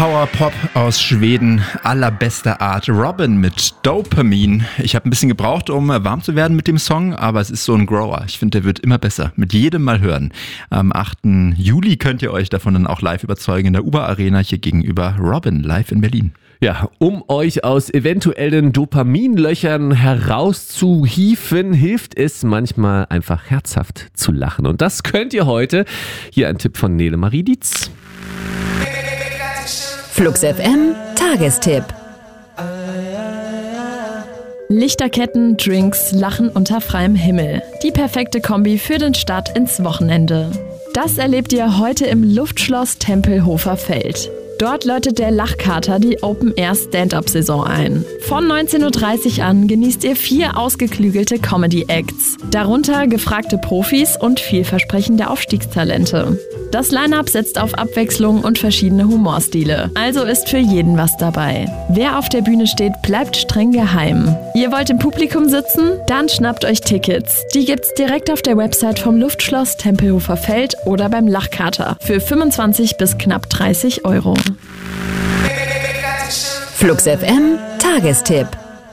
Power-Pop aus Schweden allerbester Art. Robin mit Dopamine. Ich habe ein bisschen gebraucht, um warm zu werden mit dem Song, aber es ist so ein Grower. Ich finde, der wird immer besser. Mit jedem Mal hören. Am 8. Juli könnt ihr euch davon dann auch live überzeugen in der Uber-Arena hier gegenüber. Robin, live in Berlin. Ja, um euch aus eventuellen Dopaminlöchern herauszuhieven, hilft es manchmal einfach herzhaft zu lachen. Und das könnt ihr heute. Hier ein Tipp von Nele Marie Dietz. Flux FM Tagestipp. Lichterketten, Drinks, Lachen unter freiem Himmel. Die perfekte Kombi für den Start ins Wochenende. Das erlebt ihr heute im Luftschloss Tempelhofer Feld. Dort läutet der Lachkater die Open-Air-Stand-Up-Saison ein. Von 19.30 Uhr an genießt ihr 4 ausgeklügelte Comedy-Acts. Darunter gefragte Profis und vielversprechende Aufstiegstalente. Das Line-Up setzt auf Abwechslung und verschiedene Humorstile. Also ist für jeden was dabei. Wer auf der Bühne steht, bleibt streng geheim. Ihr wollt im Publikum sitzen? Dann schnappt euch Tickets. Die gibt's direkt auf der Website vom Luftschloss Tempelhofer Feld oder beim Lachkater für 25 bis knapp 30 Euro. Flux FM Tagestipp.